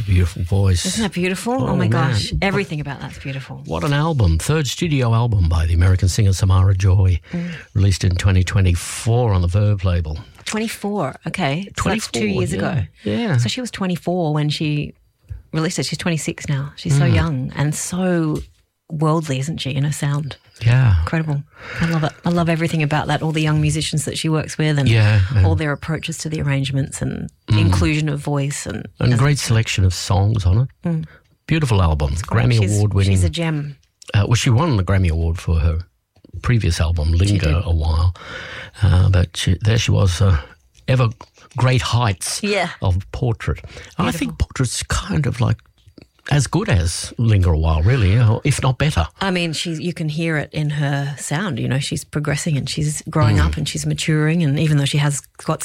a beautiful voice. Isn't that beautiful? Oh my gosh. Everything about that's beautiful. What an album. Third studio album by the American singer Samara Joy, released in 2024 on the Verve label. 24, okay. So 24, that's 2 years ago. Yeah. So she was 24 when she released it. She's 26 now. She's so young and so worldly, isn't she, in her sound? Yeah. Incredible. I love it. I love everything about that, all the young musicians that she works with and all their approaches to the arrangements and the inclusion of voice. And great selection of songs on it. Beautiful album. Grammy Award winning. She's a gem. Well, she won the Grammy Award for her previous album, Linger, a while. But there she was, ever great heights of Portrait. And I think Portrait's kind of like as good as Linger a While, really, if not better. I mean, you can hear it in her sound. You know, she's progressing and she's growing up and she's maturing. And even though she has got